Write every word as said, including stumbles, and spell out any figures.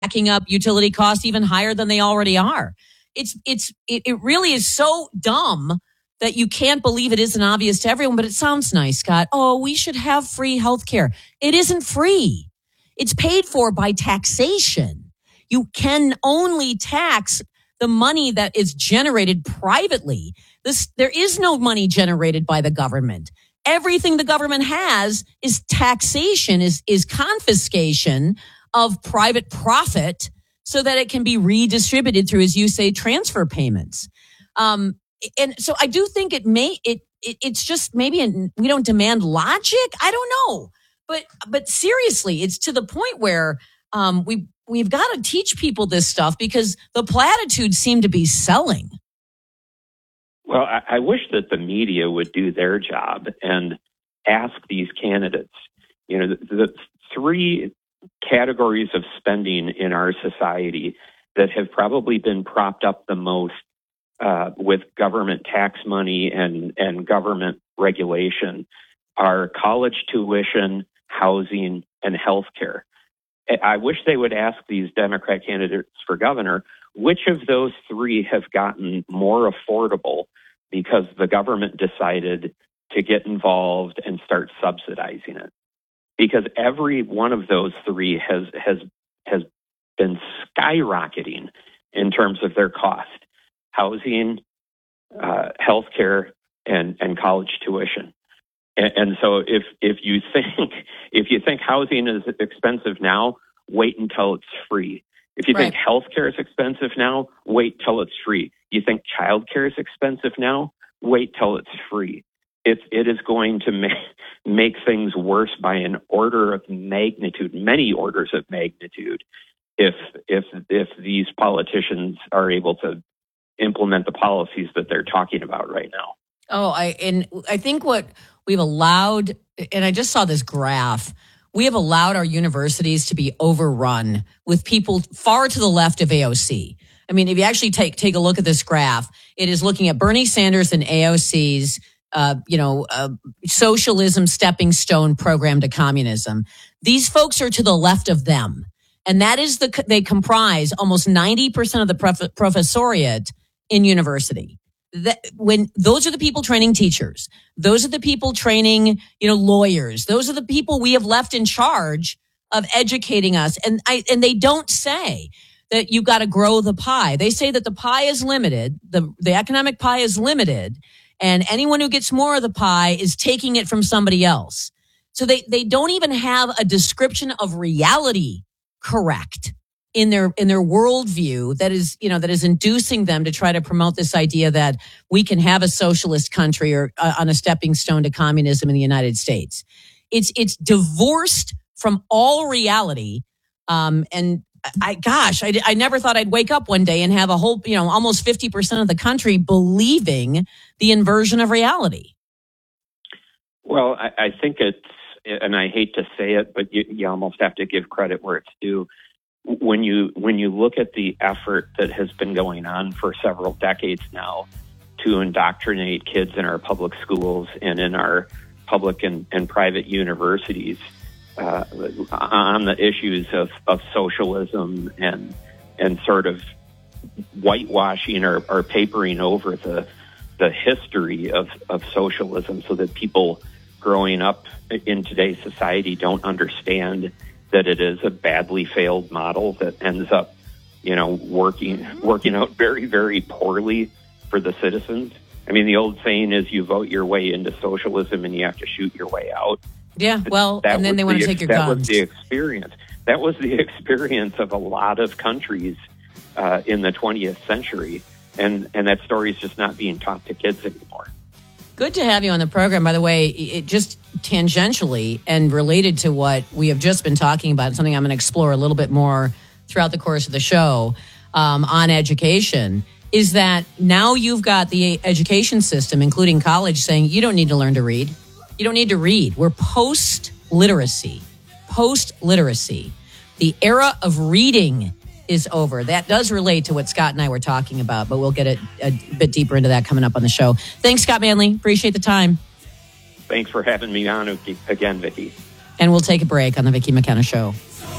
jacking up utility costs even higher than they already are. It's it's it, it really is so dumb that you can't believe it isn't obvious to everyone, but it sounds nice, Scott. Oh, we should have free health care. It isn't free. It's paid for by taxation. You can only tax the money that is generated privately. This, there is no money generated by the government. Everything the government has is taxation, is, is confiscation of private profit so that it can be redistributed through, as you say, transfer payments. Um, and so I do think it may, it, it it's just maybe an, we don't demand logic. I don't know. But, but seriously, it's to the point where um, we, we've got to teach people this stuff because the platitudes seem to be selling. Well, I, I wish that the media would do their job and ask these candidates, you know, the, the three categories of spending in our society that have probably been propped up the most uh, with government tax money and, and government regulation are college tuition, housing, and healthcare. I wish they would ask these Democrat candidates for governor, which of those three have gotten more affordable because the government decided to get involved and start subsidizing it. Because every one of those three has has has been skyrocketing in terms of their cost: housing, uh, healthcare, and and college tuition. And, and so, if if you think if you think housing is expensive now, wait until it's free. If you right. think healthcare is expensive now, wait till it's free. You think childcare is expensive now, wait till it's free. It, it is going to make, make things worse by an order of magnitude, many orders of magnitude, if if if these politicians are able to implement the policies that they're talking about right now. Oh, I and I think what we've allowed, and I just saw this graph, we have allowed our universities to be overrun with people far to the left of A O C. I mean, if you actually take take a look at this graph, it is looking at Bernie Sanders and A O C's Uh, you know, uh, socialism stepping stone program to communism. These folks are to the left of them. And that is the, they comprise almost ninety percent of the prof- professoriate in university. That when those are the people training teachers, those are the people training, you know, lawyers. Those are the people we have left in charge of educating us. And I, and they don't say that you've got to grow the pie. They say that the pie is limited. The, the economic pie is limited. And anyone who gets more of the pie is taking it from somebody else. So they, they don't even have a description of reality correct in their, in their worldview that is, you know, that is inducing them to try to promote this idea that we can have a socialist country or uh, on a stepping stone to communism in the United States. It's, it's divorced from all reality. Um, and I, gosh, I, I never thought I'd wake up one day and have a whole, you know, almost fifty percent of the country believing the inversion of reality. Well, I, I think it's, and I hate to say it, but you, you almost have to give credit where it's due. When you, when you look at the effort that has been going on for several decades now to indoctrinate kids in our public schools and in our public and, and private universities, Uh, on the issues of, of socialism and and sort of whitewashing or, or papering over the the history of, of socialism so that people growing up in today's society don't understand that it is a badly failed model that ends up, you know, working working out very, very poorly for the citizens. I mean, the old saying is you vote your way into socialism and you have to shoot your way out. Yeah, well, that and then they want to take your that guns. That was the experience. That was the experience of a lot of countries uh, in the twentieth century, and, and that story is just not being taught to kids anymore. Good to have you on the program. By the way, it just tangentially and related to what we have just been talking about, something I'm going to explore a little bit more throughout the course of the show um, on education, is that now you've got the education system, including college, saying you don't need to learn to read. You don't need to read. We're post-literacy. Post-literacy. The era of reading is over. That does relate to what Scott and I were talking about, but we'll get a, a bit deeper into that coming up on the show. Thanks, Scott Manley. Appreciate the time. Thanks for having me on again, Vicki. And we'll take a break on the Vicki McKenna Show.